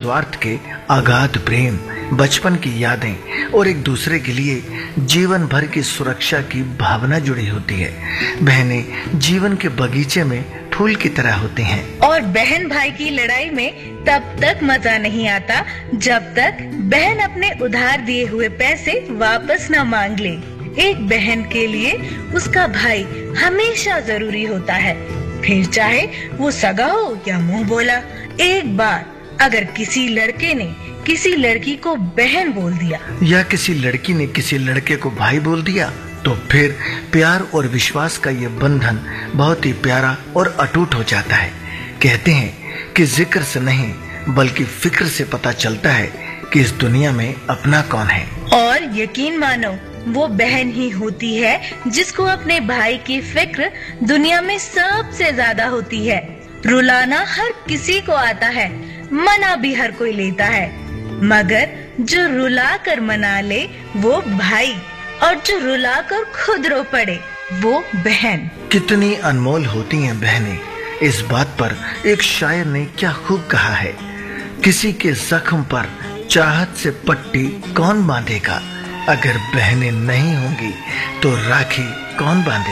निस्वार्थ के अगाध प्रेम, बचपन की यादें और एक दूसरे के लिए जीवन भर की सुरक्षा की भावना जुड़ी होती है। बहनें जीवन के बगीचे में फूल की तरह होती हैं। और बहन भाई की लड़ाई में तब तक मजा नहीं आता जब तक बहन अपने उधार दिए हुए पैसे वापस न मांग ले। एक बहन के लिए उसका भाई हमेशा जरूरी होता है, फिर चाहे वो सगा हो या मुंह बोला। एक बार अगर किसी लड़के ने किसी लड़की को बहन बोल दिया या किसी लड़की ने किसी लड़के को भाई बोल दिया तो फिर प्यार और विश्वास का ये बंधन बहुत ही प्यारा और अटूट हो जाता है। कहते हैं कि जिक्र से नहीं बल्कि फिक्र से पता चलता है कि इस दुनिया में अपना कौन है। और यकीन मानो वो बहन ही होती है जिसको अपने भाई की फिक्र दुनिया में सबसे ज्यादा होती है। रुलाना हर किसी को आता है, मना भी हर कोई लेता है, मगर जो रुला कर मना ले वो भाई, और जो रुला कर खुद रो पड़े वो बहन। कितनी अनमोल होती हैं बहनें, इस बात पर एक शायर ने क्या खूब कहा है। किसी के जख्म पर चाहत से पट्टी कौन बांधेगा, अगर बहनें नहीं होंगी तो राखी कौन बांधेगा।